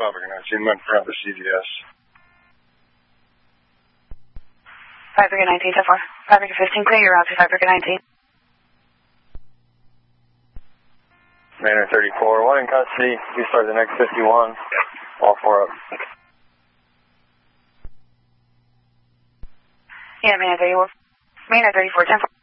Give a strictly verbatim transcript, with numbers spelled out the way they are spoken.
Fabrica nineteen, went for the C V S. Fabrica nineteen, ten four. Fabrica fifteen, clear your route to Fabrica nineteen. Manor thirty-four, one in custody. You start the next fifty-one. All four up. Yeah, Manor thirty-four. Manor thirty-four, ten four.